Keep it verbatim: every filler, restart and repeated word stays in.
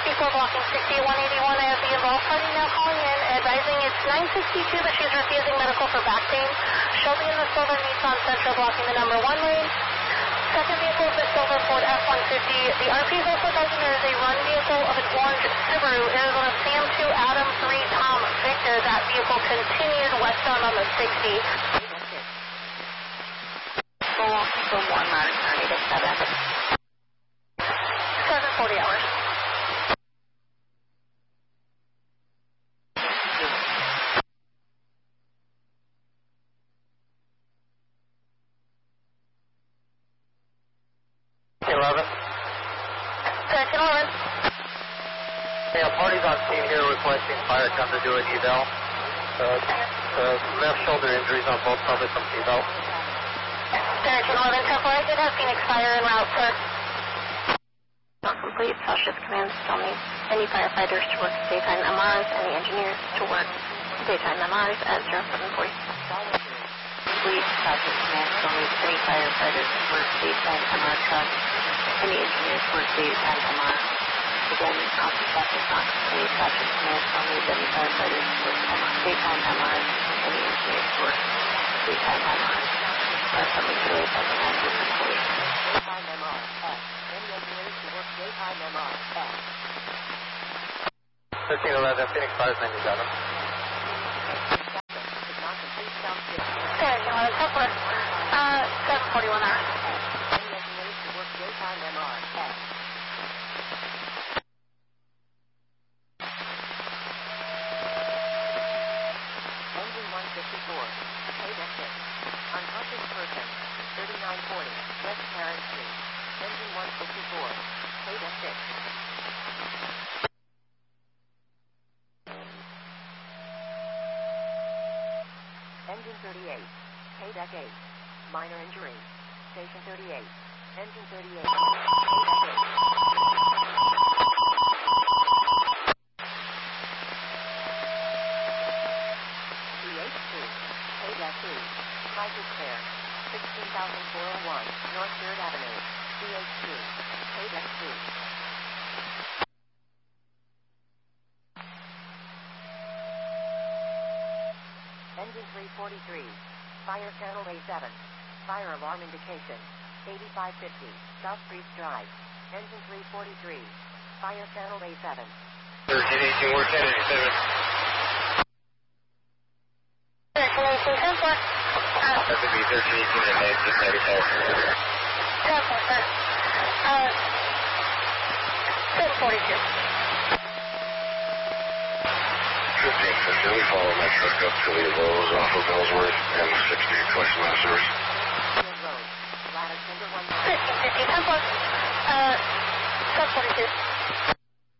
sixty-four blocking sixty, one eighty-one. I have the involved party now calling in, advising it's nine sixty-two, but she's refusing medical for back pain. Shelby in the silver Nissan Sentra blocking the number one lane. Second vehicle is the silver Ford F one fifty. The R P is also advising there is a run vehicle of an orange Subaru, Arizona Sam two, Adam three, Tom Victor. That vehicle continued westbound on the sixty. Full, full one, monitor, eight at seven. seven forty hours. eleven. Section eleven. Hey, a party's on scene here requesting fire come to do an eval. Uh, uh, left shoulder injuries on both pelvis from eval. Section eleven, Temple, I did have Phoenix Fire en route, sir. Not complete. South Shift Command still needs any firefighters to work daytime M Rs, any engineers to work daytime M Rs at zero seven forty. Complete. South Shift Command still needs any firefighters to work daytime M R trucks, any engineers to work daytime M R. Again, Office South is not complete. South Shift Command still needs any firefighters to work daytime M Rs, any engineers to work daytime M Rs. Something to it, that's an active complete. Daytime M R, F. Any engineers to work daytime M R, F. thirteen eleven, Phoenix Fire ninety-seven. Is not complete, South Shift. Section eleven, Temple, uh, seven forty-one hours. Any engineers to work daytime M R, F. Engine one fifty-four, paid exit. Unconscious person, thirty-nine forty, West Karen Street. Engine one fifty-four, paid exit. Engine thirty-eight, paid deck eight. Minor injury. Station thirty-eight. Engine thirty-eight, paid deck eight. C H two, paid deck two. Crisis Care, sixteen thousand four oh one, North third Avenue, C H two, paid deck two. Engine three forty-three, Fire Channel A seven, Fire Alarm Indication, eighty-five fifty, South Priest Drive. Engine three forty-three, Fire Channel A seven. thirteen eighteen, we're ten eighty-seven. Section eighteen, Temple, uh, That would be thirteen eighteen and nineteen ninety-five. Temple, sir. Uh, seven forty-two. fifteen fifty, we follow my truck up to the Lowe's off of Ellsworth and sixty twice line of service. Road, ladder timber one. fifteen fifty, Temple, uh, seven forty-two.